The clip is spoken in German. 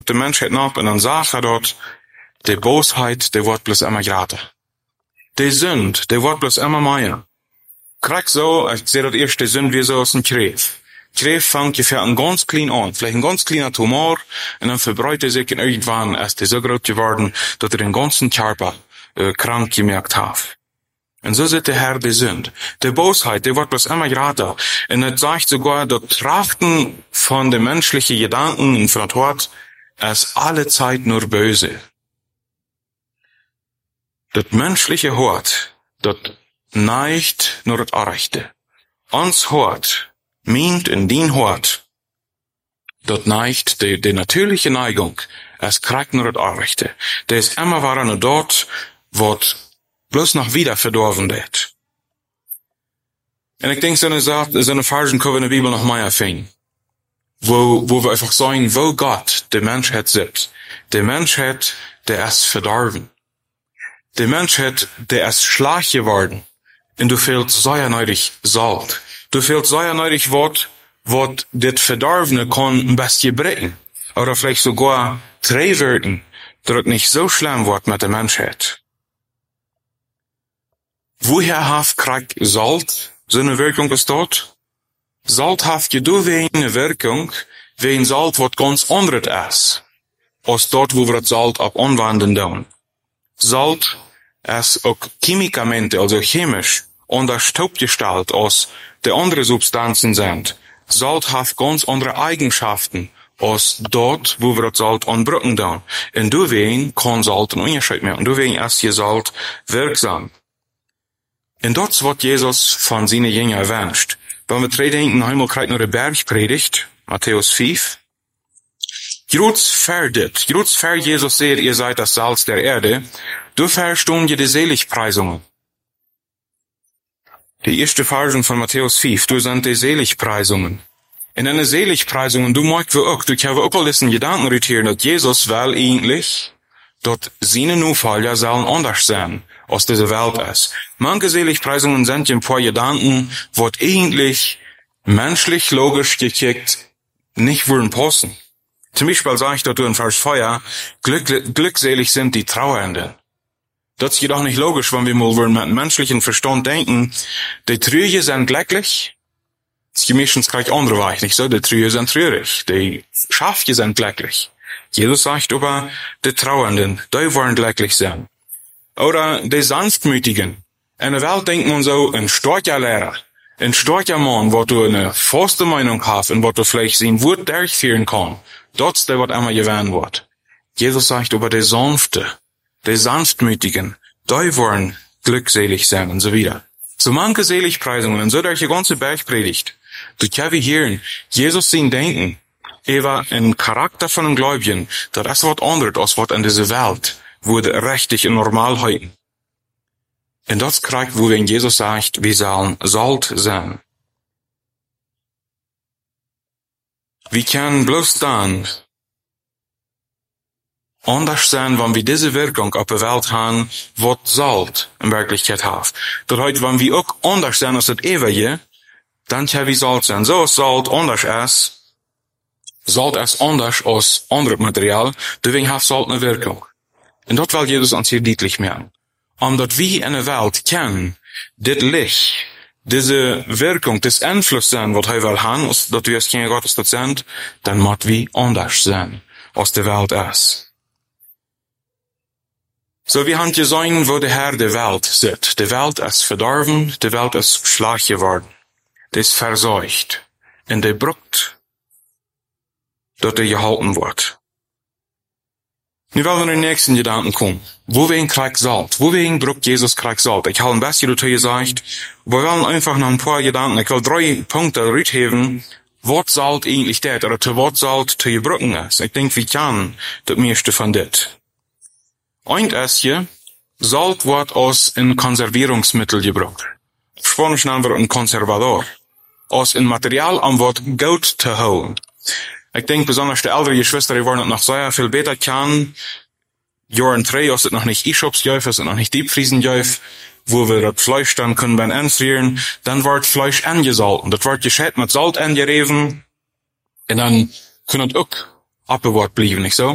de mensheid op en dan zag hij dat de boosheid, die wordt plus immer grater. De Sünd, die wordt plus immer meer. Krijg zo, ik zei dat eerst, de Sünd wie zo als een kreef. Kreef vangt je een ganz klein aan, vielleicht een ganz kleiner Tumor, en dan verbreitet er sich in irgendwann, als die so groot geworden, dat er den ganzen Körper krank gemerkt heeft. En zo zit de Herr de Sünd. De boosheid, die wordt plus immer grater. En het zegt sogar, dat Trachten von de menschlichen Gedanken und von Hort, es alle Zeit nur böse. Dat menschliche Hort, dat neigt nur het Arrechte. Ons Hort, meent in dien Hort, dat neigt de natürliche Neigung, es krijgt nur het Arrechte. Der is immer waren dort, wat bloß noch wieder verdorven wird. En ik denk, zo'n Versen kunnen we in de Bibel nog meer vinden. Wo we einfach sagen, wo Gott de Menschheit sitzt. De Menschheit, der ist verdorven. De Menschheit, der ist schlecht geworden. En du fehlt sehr nötig Salz. Du fehlt sehr nötig wat dit Verdorvene kann ein bisschen bringen. Oder vielleicht sogar drei Wörter, dat het nicht so schlimm wird mit der Menschheit. Woher haft krijgt Salz seine Wirkung bestaat? Salz haft je door eine Wirkung, wie ein Salz wat ganz anderes ist, als dort, wo wir das Salz ab anwenden doen. Salz ist auch chemikamente, also chemisch, anders taubgestalt als die andere Substanzen sind. Salz haft ganz andere Eigenschaften, als dort, wo wir das Salz anbrücken doen. En doorheen kann Salz een Unterschied machen. Doorheen ist je Salz wirksam. En dat is wat Jezus van zijn jünger wünscht. Wenn wir terugdenken, einmal krijgt naar de bergpredigt, Matthäus 5. Groot ver Jezus zegt, ihr seid das Salz der Erde, du verstund je de Seligpreisungen. Die erste Versen von Matthäus 5, du sind die Seligpreisungen. In den Seligpreisungen, du magst wir auch, du kannst auch al eens een Gedanken retieren, dat Jezus wel eigentlich, dat seine Nufalja sollen anders sein, als diese Welt ist. Manche Seligpreisungen sind ein paar Gedanken, wat eigentlich menschlich logisch gekickt nicht würden passen. Zum Beispiel sagt dort in Vers 4, glückselig sind die Trauernden. Das ist jedoch nicht logisch, wenn wir mal mit menschlichen Verstand denken, die Trüge sind glücklich, die meistens gleich andere Weich, nicht so? Die Trüge sind traurig, die Schafe sind glücklich. Jesus sagt aber, die Trauernden, die wollen glücklich sein. Oder die Sanftmütigen. In der Welt denkt man so, ein starker Lehrer, ein starker Mann, wo du eine feste Meinung hast und wo du vielleicht sein Wort durchführen kann. Das ist der, was immer gewähnt wird. Jesus sagt aber, die Sanfte, die Sanftmütigen, die wollen glückselig sein und so wieder. So manche Seligpreisungen und so durch die ganze Bergpredigt. Du kannst hören, Jesus sein Denken, war ein Charakter von einem Gläubigen, das ist was anderes als was in dieser Welt wurde richtig und normal halten. Und das kriegt, wo wenn Jesus sagt, wir sollen Salz sein. Wir können bloß dann anders sein, wenn wir diese Wirkung auf der Welt haben, was Salz in Wirklichkeit hat. Das heißt, wenn wir auch anders sein als das Ewige, dann können wir Salz sein. So ist Salz anders ist, Salz ist anders als anderes Material, deswegen hat Salz eine Wirkung. Und das will Jesus uns hier deutlich machen. Omdat wir in der Welt kennen, dit Licht, diese Wirkung, das Einfluss sein, was er will haben, dass wir als Kinder Gottes das sind, dann muss wir anders sein, als die Welt ist. So, wir haben gesehen, wo der Herr der Welt sitzt. Die Welt ist verdorben, die Welt ist schlecht geworden. Die ist verseucht. Und die braucht, dass die gehalten wird. Nu wollen wir in den nächsten Gedanken kommen. Wohin kriegt Salz? Wohin braucht Jesus kriegt Salz? Ich habe ein bisschen dazu gesagt, wir wollen einfach noch ein paar Gedanken. Ich will 3 Punkte rausheben, was Salz eigentlich tät, oder zu was Salz zu gebrauchen ist. Ich denke, wir kennen das meiste von das. Ein ist hier, Salz wird als ein Konservierungsmittel gebraucht. Auf Spanisch nennen wir ein Konservador. Als ein Material, um was gut zu holen. Ich denke, besonders die ältere Geschwister, die wollen noch sehr viel besser kennen. Jahren 3, als es noch nicht E-Shops-Jäuf, als es noch nicht Deepfriesen-Jäuf, wo wir das Fleisch dann können beim Anfrieren, dann wird Fleisch angesalten. Das wird gescheit mit Salz angerieben, und dann können es auch abgewahrt bleiben, nicht so?